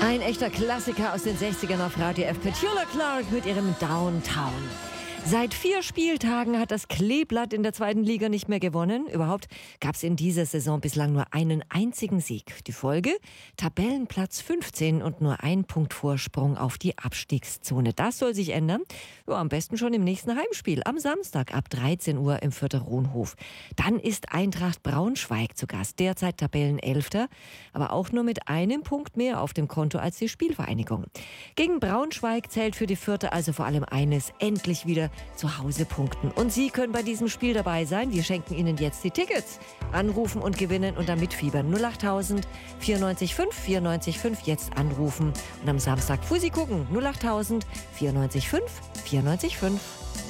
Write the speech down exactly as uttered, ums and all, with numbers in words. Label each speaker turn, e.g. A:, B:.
A: Ein echter Klassiker aus den sechzigern auf Radio F. Petula Clark mit ihrem Downtown. Seit vier Spieltagen hat das Kleeblatt in der zweiten Liga nicht mehr gewonnen. Überhaupt gab es in dieser Saison bislang nur einen einzigen Sieg. Die Folge? Tabellenplatz fünfzehn und nur ein Punkt Vorsprung auf die Abstiegszone. Das soll sich ändern. Ja, am besten schon im nächsten Heimspiel am Samstag ab dreizehn Uhr im Fürther Rohnhof. Dann ist Eintracht Braunschweig zu Gast, derzeit Tabellenelfter, aber auch nur mit einem Punkt mehr auf dem Konto als die Spielvereinigung. Gegen Braunschweig zählt für die Fürther also vor allem eines: endlich wieder zu Hause punkten. Und Sie können bei diesem Spiel dabei sein. Wir schenken Ihnen jetzt die Tickets. Anrufen und gewinnen und damit fiebern. null achttausend vierundneunzig fünf vierundneunzig fünf jetzt anrufen und am Samstag Fusi gucken. null achttausend vierundneunzig fünf vierundneunzig fünf.